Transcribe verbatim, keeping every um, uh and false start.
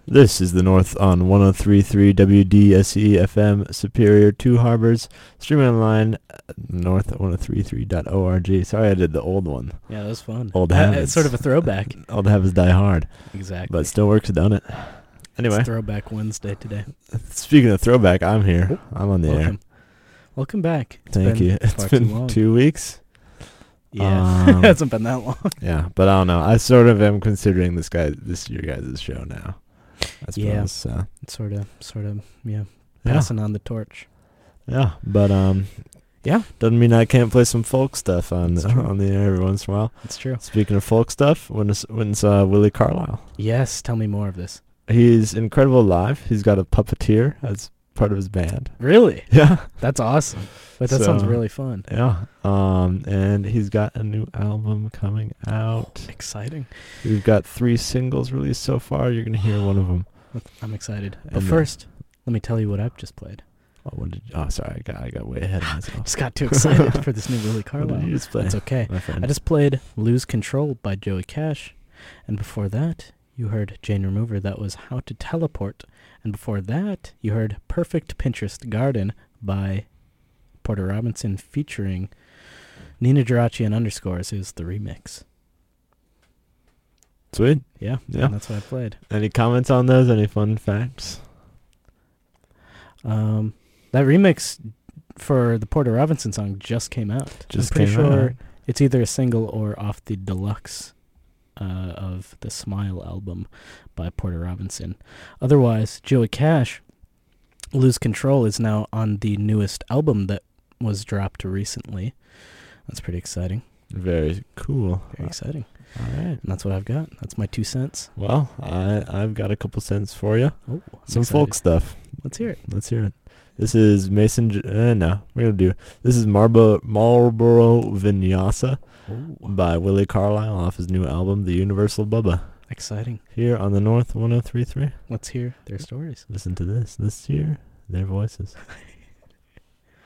This is the North on one oh three point three W D S E F M Superior, Two Harbors, streaming online at north one oh three point three dot org. Sorry I did the old one. Yeah, that was fun. Old Uh, habits. It's sort of a throwback. Old habits die hard. Exactly. But still works, done it. Anyway. It's Throwback Wednesday today. Speaking of throwback, I'm here. Oh, I'm on the Welcome. air. Welcome back. It's Thank been you. It's far been too long. two weeks. Yeah, Um, it hasn't been that long. Yeah, but I don't know. I sort of am considering this guy, this your guys' show now. I suppose. Yeah. So. Sort of, sort of, yeah. Yeah. Passing on the torch. Yeah, but um, Yeah. doesn't mean I can't play some folk stuff on That's the, true. on the air every once in a while. It's true. Speaking of folk stuff, when's when's uh, Willie Carlisle? Yes, tell me more of this. He's incredible live. He's got a puppeteer as part of his band. Really? Yeah, That's awesome. But that sounds So- really fun. yeah. Um, and he's got a new album coming out. Exciting. We've got three singles released so far. You're gonna hear one of them. I'm excited. But And, uh, first, let me tell you what I've just played. Oh, what did? Oh, sorry, I got I got way ahead of myself. Just got too excited for this new Willie What Carlisle. did you just play, It's okay. my friend? I just played Lose Control by Joey Cash. And before that, you heard Jane Remover. That was How to Teleport. And before that, you heard Perfect Pinterest Garden by Porter Robinson featuring Nina Geraci and Underscores. Is the remix. Sweet. Yeah, Yeah. and that's what I played. Any comments on those? Any fun facts? Um, that remix for the Porter Robinson song just came out. Just I'm pretty came sure out. it's either a single or off the deluxe uh, of the Smile album by Porter Robinson. Otherwise, Joey Cash, Lose Control, is now on the newest album that was dropped recently. That's pretty exciting. Very cool. Very exciting. All right. And that's what I've got. That's my two cents. Well, I I've got a couple cents for you. Oh, I'm Some excited. folk stuff. Let's hear it. Let's hear it. This is Mason. J- Uh, no, we're gonna do. This is Marlboro Marlboro Vinyasa Oh, by Willie Carlisle off his new album, The Universal Bubba. exciting. Here on the North one oh three point three. Let's hear their stories. Listen to this. Let's hear their voices.